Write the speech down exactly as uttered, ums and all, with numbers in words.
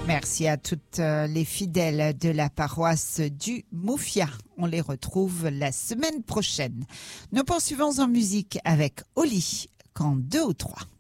Merci à toutes les fidèles de la paroisse du Moufia. On les retrouve la semaine prochaine. Nous poursuivons en musique avec Oli, quand deux ou trois.